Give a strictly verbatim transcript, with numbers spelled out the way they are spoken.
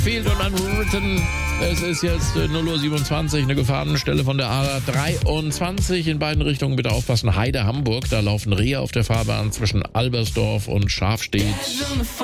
Field und Unwritten. Es ist jetzt null Uhr siebenundzwanzig, eine Gefahrenstelle von der A dreiundzwanzig. In beiden Richtungen bitte aufpassen. Heide Hamburg, da laufen Rehe auf der Fahrbahn zwischen Albersdorf und Schafstedt.